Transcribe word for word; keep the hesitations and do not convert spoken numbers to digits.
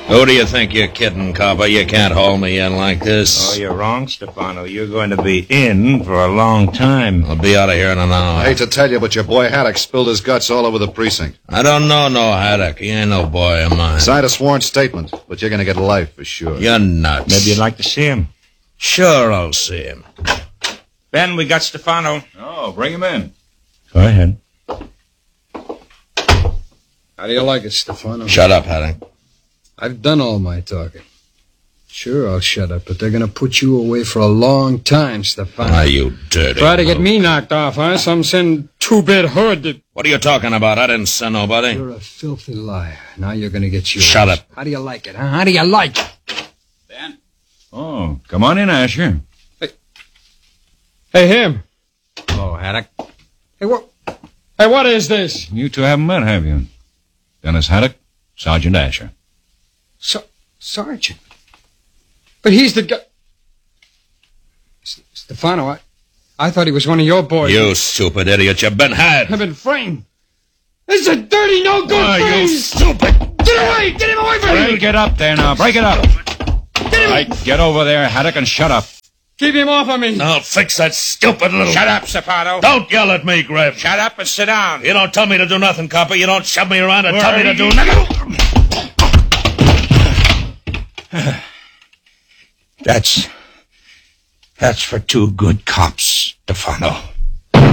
Who do you think you're kidding, copper? You can't haul me in like this. Oh, you're wrong, Stefano. You're going to be in for a long time. I'll be out of here in an hour. I hate to tell you, but your boy Haddock spilled his guts all over the precinct. I don't know no Haddock. He ain't no boy of mine. Signed a sworn statement, but you're going to get life for sure. You're nuts. Maybe you'd like to see him. Sure, I'll see him. Ben, we got Stefano. Oh, bring him in. Go ahead. How do you like it, Stefano? Shut up, Haddock. I've done all my talking. Sure, I'll shut up, but they're going to put you away for a long time, Stefano. Ah, you dirty. Try to get me knocked off, huh? Some send two-bit hood. That... What are you talking about? I didn't send nobody. You're a filthy liar. Now you're going to get yours. Shut up. How do you like it, huh? How do you like it? Ben? Oh, come on in, Asher. Hey, hey him. Hello, Haddock. Hey, what? Hey, what is this? You two haven't met, have you? Dennis Haddock, Sergeant Asher. So, Sergeant. But he's the guy... S- Stefano, I, I thought he was one of your boys. You stupid idiot. You've been had. I've been framed. This is a dirty, no-good Oh, frame. you stupid. Get away! Get him away from me! Break it up there now. Break it up. Get him! All right, get over there, Haddock, and shut up. Keep him off of me. I'll fix that stupid little... Shut up, Stefano. Don't yell at me, Greb. Shut up and sit down. You don't tell me to do nothing, copper. You don't shove me around and tell me to do nothing. That's... That's for two good cops, Stefano.